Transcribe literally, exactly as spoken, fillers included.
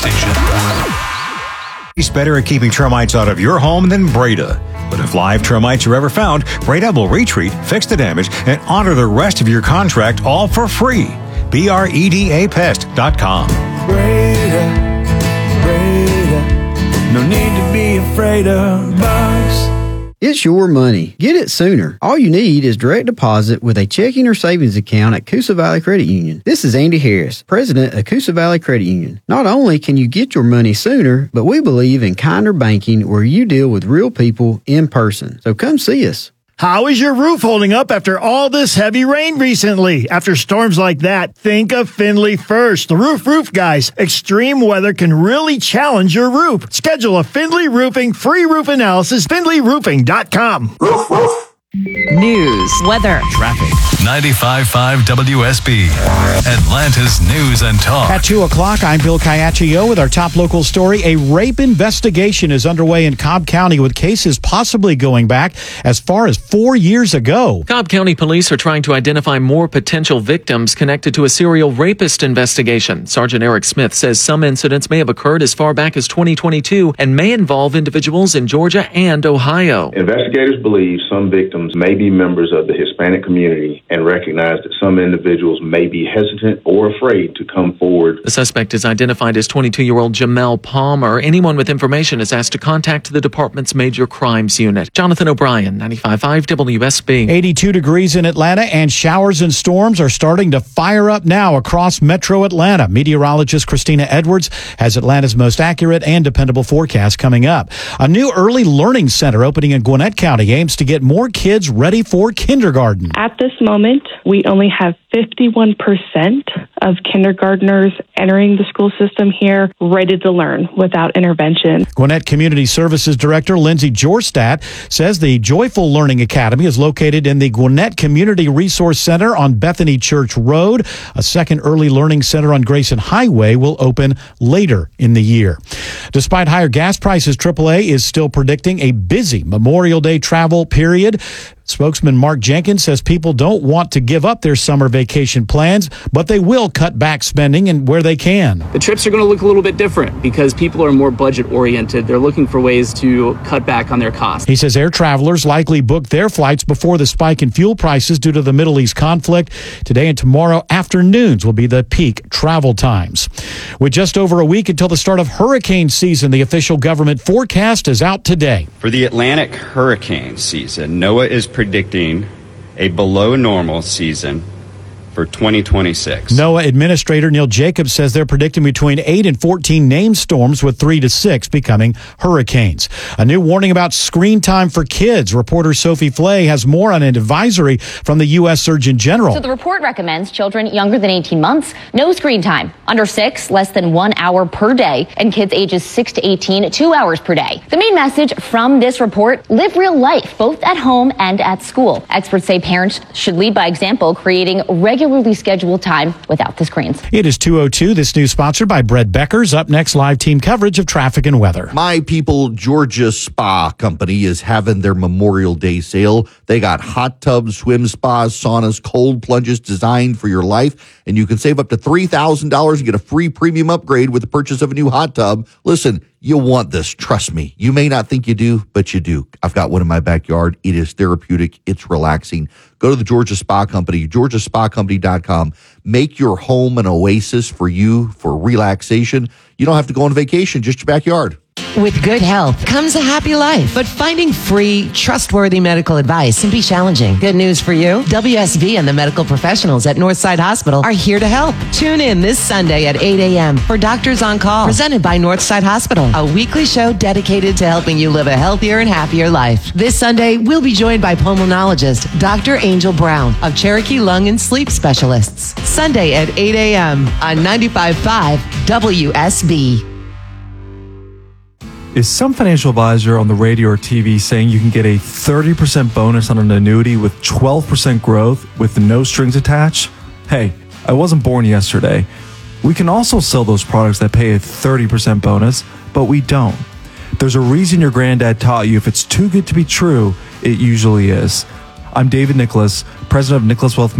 He's better at keeping termites out of your home than Breda. But if live termites are ever found, Breda will retreat, fix the damage, and honor the rest of your contract all for free. B R E D A pest dot com. Breda, Breda, no need to be afraid of bugs. It's your money. Get it sooner. All you need is direct deposit with a checking or savings account at Coosa Valley Credit Union. This is Andy Harris, president of Coosa Valley Credit Union. Not only can you get your money sooner, but we believe in kinder banking where you deal with real people in person. So come see us. How is your roof holding up after all this heavy rain recently? After storms like that, think of Findlay First. The Roof Roof Guys. Extreme weather can really challenge your roof. Schedule a Findlay Roofing free roof analysis, findlay roofing dot com. Roof, roof. News, weather, traffic. ninety-five point five W S B, Atlanta's news and talk. At two o'clock, I'm Bill Caiaccio with our top local story. A rape investigation is underway in Cobb County with cases possibly going back as far as four years ago. Cobb County police are trying to identify more potential victims connected to a serial rapist investigation. Sergeant Eric Smith says some incidents may have occurred as far back as twenty twenty-two and may involve individuals in Georgia and Ohio. Investigators believe some victims may be members of the Hispanic community and recognize that some individuals may be hesitant or afraid to come forward. The suspect is identified as twenty-two-year-old Jamel Palmer. Anyone with information is asked to contact the department's major crimes unit. Jonathan O'Brien, ninety-five point five W S B. eighty-two degrees in Atlanta, and showers and storms are starting to fire up now across metro Atlanta. Meteorologist Christina Edwards has Atlanta's most accurate and dependable forecast coming up. A new early learning center opening in Gwinnett County aims to get more kids ready for kindergarten. At this moment, we only have fifty-one percent of kindergartners entering the school system here ready to learn without intervention. Gwinnett Community Services Director Lindsay Jorstad says the Joyful Learning Academy is located in the Gwinnett Community Resource Center on Bethany Church Road. A second early learning center on Grayson Highway will open later in the year. Despite higher gas prices, triple A is still predicting a busy Memorial Day travel period. Spokesman Mark Jenkins says people don't want to give up their summer vacation plans, but they will cut back spending and where they can. The trips are going to look a little bit different because people are more budget oriented. They're looking for ways to cut back on their costs. He says air travelers likely booked their flights before the spike in fuel prices due to the Middle East conflict. Today and tomorrow afternoons will be the peak travel times. With just over a week until the start of hurricane season, the official government forecast is out today. For the Atlantic hurricane season, NOAA is predicting a below normal season for twenty twenty-six. NOAA Administrator Neil Jacobs says they're predicting between eight and fourteen named storms, with three to six becoming hurricanes. A new warning about screen time for kids. Reporter Sophie Flay has more on an advisory from the U S Surgeon General. So the report recommends children younger than eighteen months, no screen time. Under six, less than one hour per day. And kids ages six to eighteen, two hours per day. The main message from this report, live real life, both at home and at school. Experts say parents should lead by example, creating regular regularly scheduled time without the screens. It is two oh two. This news sponsored by Brett Beckers. Up next, live team coverage of traffic and weather. My People Georgia Spa Company is having their Memorial Day sale. They got hot tubs, swim spas, saunas, cold plunges designed for your life. And you can save up to three thousand dollars and get a free premium upgrade with the purchase of a new hot tub. Listen, you'll want this. Trust me. You may not think you do, but you do. I've got one in my backyard. It is therapeutic. It's relaxing. Go to the Georgia Spa Company, georgia spa company dot com. Make your home an oasis for you for relaxation. You don't have to go on vacation, just your backyard. With good health comes a happy life, but finding free, trustworthy medical advice can be challenging. Good news for you. W S B and the medical professionals at Northside Hospital are here to help. Tune in this Sunday at eight a.m. for Doctors on Call, presented by Northside Hospital, a weekly show dedicated to helping you live a healthier and happier life. This Sunday, we'll be joined by pulmonologist Doctor Angel Brown of Cherokee Lung and Sleep Specialists. Sunday at eight a.m. on ninety-five point five W S B. Is some financial advisor on the radio or T V saying you can get a thirty percent bonus on an annuity with twelve percent growth with no strings attached? Hey, I wasn't born yesterday. We can also sell those products that pay a thirty percent bonus, but we don't. There's a reason your granddad taught you if it's too good to be true, it usually is. I'm David Nicholas, president of Nicholas Wealth